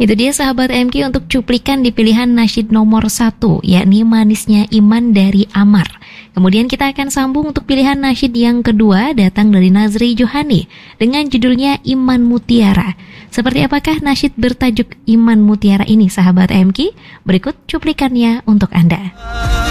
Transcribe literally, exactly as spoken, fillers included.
Itu dia sahabat M K untuk cuplikan di pilihan nasyid nomor satu, yakni Manisnya Iman dari Amar. Kemudian kita akan sambung untuk pilihan nasyid yang kedua, datang dari Nazri Johani dengan judulnya Iman Mutiara. Seperti apakah nasyid bertajuk Iman Mutiara ini sahabat M K? Berikut cuplikannya untuk Anda.